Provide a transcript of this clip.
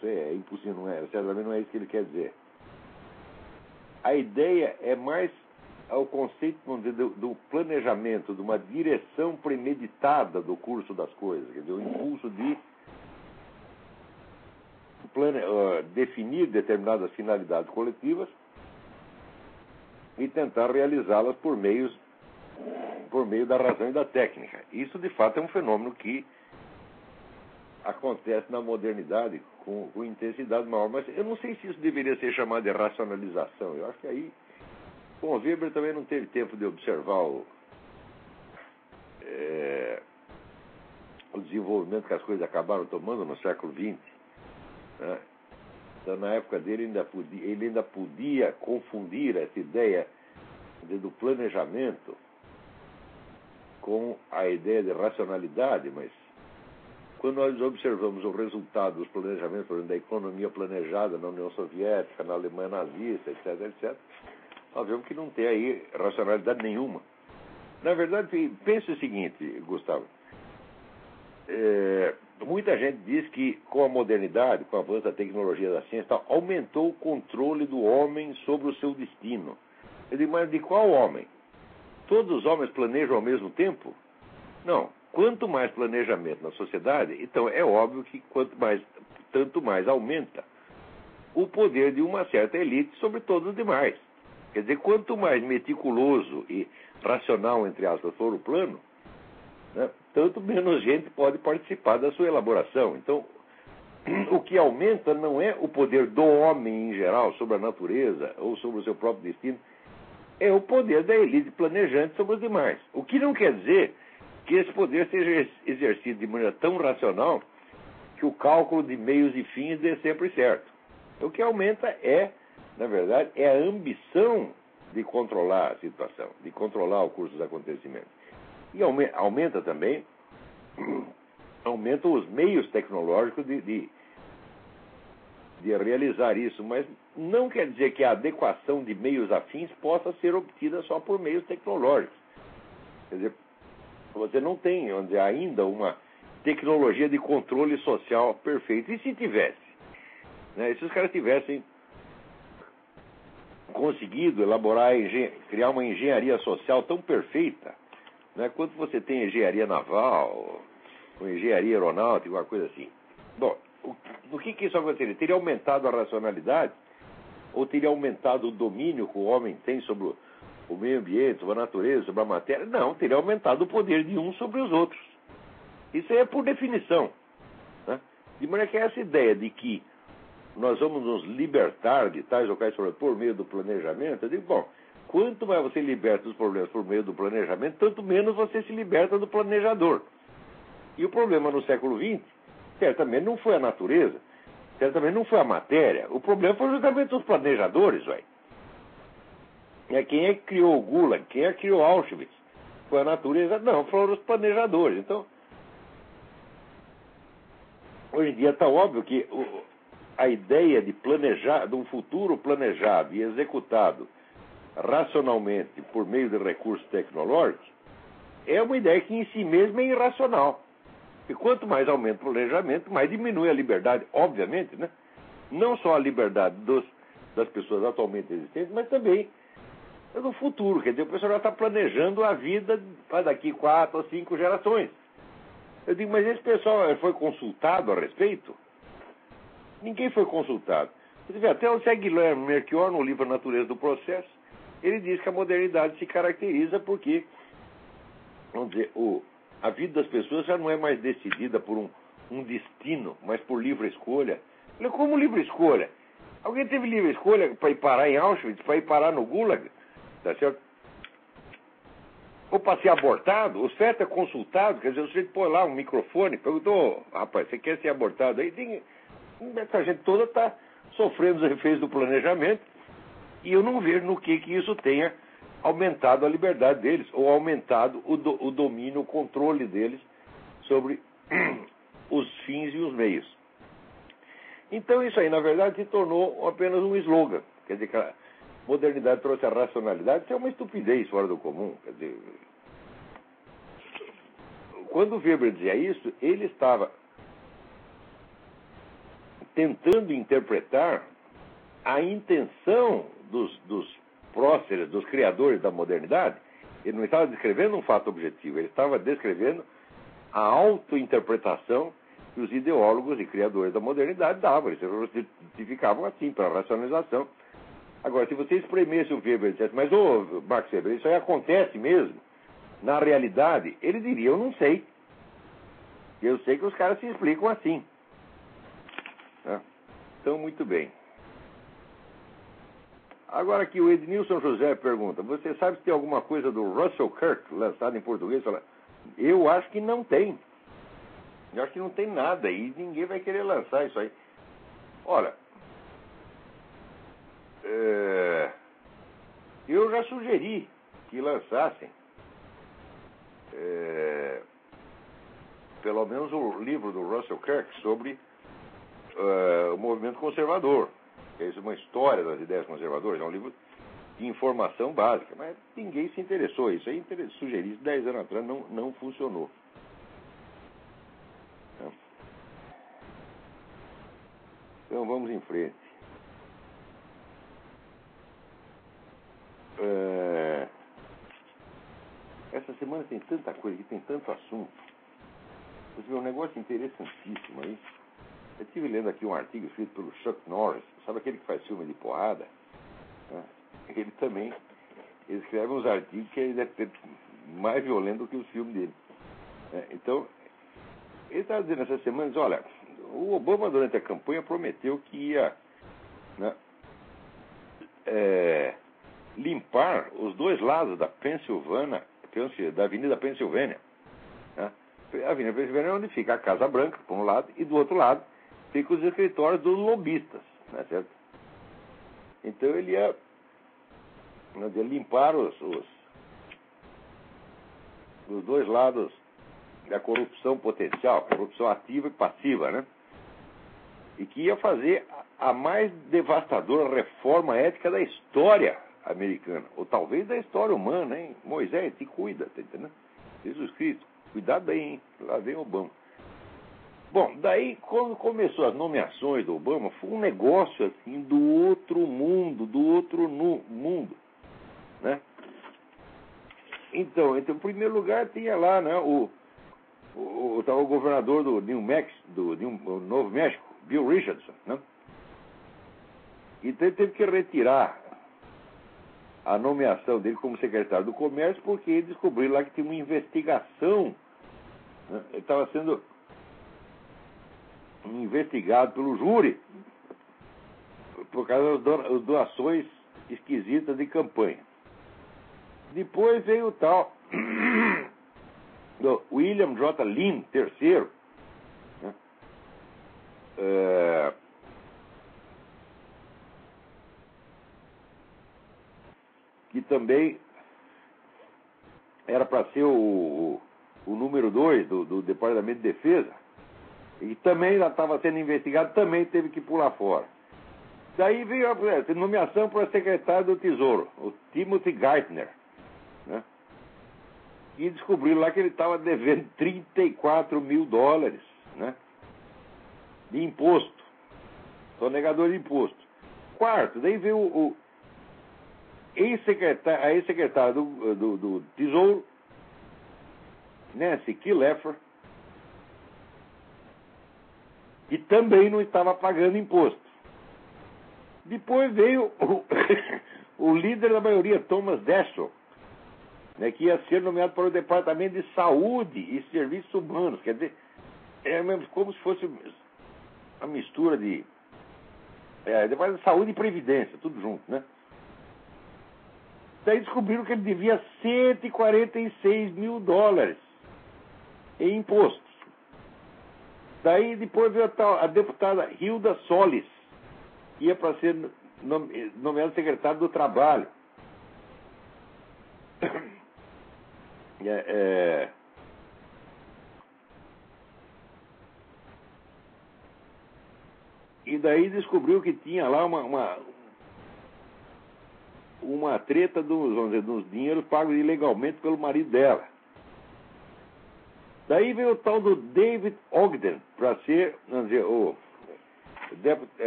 sei, é impossível, não é, certamente não é isso que ele quer dizer. A ideia é mais ao conceito, vamos dizer, do planejamento, de uma direção premeditada do curso das coisas, quer dizer, o impulso de definir determinadas finalidades coletivas e tentar realizá-las por meio da razão e da técnica. Isso, de fato, é um fenômeno que acontece na modernidade com intensidade maior, mas eu não sei se isso deveria ser chamado de racionalização. Eu acho que aí, bom, Weber também não teve tempo de observar o desenvolvimento que as coisas acabaram tomando no século XX, né? Então, na época dele, ele ainda podia confundir essa ideia do planejamento com a ideia de racionalidade, mas quando nós observamos o resultado dos planejamentos, por exemplo, da economia planejada na União Soviética, na Alemanha nazista, etc., nós vemos que não tem aí racionalidade nenhuma. Na verdade, pense o seguinte, Gustavo. Muita gente diz que com a modernidade, com o avanço da tecnologia da ciência, aumentou o controle do homem sobre o seu destino. Eu digo, mas de qual homem? Todos os homens planejam ao mesmo tempo? Não. Quanto mais planejamento na sociedade, então é óbvio que tanto mais aumenta o poder de uma certa elite sobre todos os demais. Quer dizer, quanto mais meticuloso e racional, entre aspas, for o plano, né, tanto menos gente pode participar da sua elaboração. Então, o que aumenta não é o poder do homem em geral sobre a natureza ou sobre o seu próprio destino, é o poder da elite planejante sobre os demais. O que não quer dizer que esse poder seja exercido de maneira tão racional que o cálculo de meios e fins dê sempre certo. O que aumenta na verdade, é a ambição de controlar a situação, de controlar o curso dos acontecimentos. E aumenta também, aumentam os meios tecnológicos de realizar isso, mas não quer dizer que a adequação de meios afins possa ser obtida só por meios tecnológicos. Quer dizer, você não tem ainda uma tecnologia de controle social perfeita. E se tivesse? Né, se os caras tivessem conseguido criar uma engenharia social tão perfeita, né, quanto você tem engenharia naval, ou engenharia aeronáutica, uma coisa assim. Bom, o que isso aconteceria? Teria aumentado a racionalidade? Ou teria aumentado o domínio que o homem tem sobre o meio ambiente, sobre a natureza, sobre a matéria? Não, teria aumentado o poder de uns sobre os outros. Isso é por definição. Né? De maneira que essa ideia de que nós vamos nos libertar de tais ou quais problemas por meio do planejamento, eu digo, bom, quanto mais você liberta os problemas por meio do planejamento, tanto menos você se liberta do planejador. E o problema no século XX, certamente não foi a natureza, certamente não foi a matéria, o problema foi justamente os planejadores, velho. Quem é que criou o Gulag? Quem é que criou Auschwitz? Foi a natureza? Não, foram os planejadores. Então, hoje em dia está óbvio que a ideia de planejar, de um futuro planejado e executado racionalmente por meio de recursos tecnológicos, é uma ideia que em si mesma é irracional. E quanto mais aumenta o planejamento, mais diminui a liberdade, obviamente, né? Não só a liberdade das pessoas atualmente existentes, mas também do futuro. Quer dizer, o pessoal já está planejando a vida para daqui 4 ou 5 gerações. Eu digo, mas esse pessoal foi consultado a respeito? Ninguém foi consultado. Até o Guilherme Melchior, no livro A Natureza do Processo, ele diz que a modernidade se caracteriza porque, vamos dizer, a vida das pessoas já não é mais decidida por um destino, mas por livre escolha. Como livre escolha? Alguém teve livre escolha para ir parar em Auschwitz, para ir parar no Gulag? Tá certo? Ou para ser abortado? O certo é consultado, quer dizer, o sujeito põe lá um microfone, perguntou, rapaz, você quer ser abortado? Aí essa gente toda está sofrendo os efeitos do planejamento e eu não vejo no que isso tenha aumentado a liberdade deles ou aumentado o domínio, o controle deles sobre os fins e os meios. Então isso aí, na verdade, se tornou apenas um slogan. Quer dizer, que a modernidade trouxe a racionalidade, isso é uma estupidez fora do comum. Quer dizer, quando Weber dizia isso, ele estava tentando interpretar a intenção dos próceres, dos criadores da modernidade. Ele não estava descrevendo um fato objetivo, ele estava descrevendo a autointerpretação que os ideólogos e criadores da modernidade davam. Eles justificavam assim, para racionalização. Agora, se você espremesse o Weber e dissesse, mas, ô, Max Weber, isso aí acontece mesmo? Na realidade, ele diria, eu não sei. Eu sei que os caras se explicam assim. Então, muito bem. Agora aqui o Ednilson José pergunta, você sabe se tem alguma coisa do Russell Kirk lançado em português? Eu acho que não tem. Eu acho que não tem nada e ninguém vai querer lançar isso aí. Olha, eu já sugeri que lançassem pelo menos o livro do Russell Kirk sobre o movimento conservador. Isso é uma história das ideias conservadoras, é um livro de informação básica, mas ninguém se interessou. Isso aí sugeri isso 10 anos atrás, não funcionou. Então vamos em frente. Essa semana tem tanta coisa, tem tanto assunto. Você vê um negócio interessantíssimo aí. Eu estive lendo aqui um artigo escrito pelo Chuck Norris, sabe aquele que faz filme de porrada? Ele também escreve uns artigos que ele deve ter mais violento do que os filmes dele. Então, ele estava dizendo essa semana, diz, olha, o Obama durante a campanha prometeu que ia limpar os dois lados da Pensilvânia, da Avenida Pensilvânia. A Avenida Pensilvânia é onde fica a Casa Branca, por um lado, e do outro lado fica os escritórios dos lobistas, não é certo? Então ele ia limpar os dois lados da corrupção potencial, corrupção ativa e passiva, né? E que ia fazer a mais devastadora reforma ética da história americana, ou talvez da história humana, hein? Moisés, te cuida, tá entendendo? Jesus Cristo, cuidado aí, hein? Lá vem Obama. Bom, daí, quando começou as nomeações do Obama, foi um negócio, assim, do outro mundo, mundo, né? Então, em primeiro lugar, tinha lá, né, o governador do Novo México, Bill Richardson, né? Então, ele teve que retirar a nomeação dele como secretário do Comércio, porque ele descobriu lá que tinha uma investigação, né? Ele estava sendo investigado pelo júri por causa das doações esquisitas de campanha. Depois veio o tal do William J. Lynn III, né? Que também era para ser o número 2 do Departamento de Defesa, e também já estava sendo investigado, também teve que pular fora. Daí veio a nomeação para secretário do Tesouro, o Timothy Geithner, né? E descobriram lá que ele estava devendo $34 mil, né? De imposto, sonegador de imposto. Quarto, daí veio a ex-secretária do Tesouro, Nancy Killefer, que também não estava pagando imposto. Depois veio o líder da maioria, Thomas Dessel, né, que ia ser nomeado para o Departamento de Saúde e Serviços Humanos. Quer dizer, é mesmo como se fosse uma mistura de Departamento de Saúde e Previdência, tudo junto, né? Daí descobriram que ele devia $146 mil em impostos. Daí depois veio a deputada Hilda Solis, que ia para ser nomeada secretária do Trabalho. E daí descobriu que tinha lá uma treta dos dinheiros pagos ilegalmente pelo marido dela. Daí veio o tal do David Ogden para ser, vamos dizer,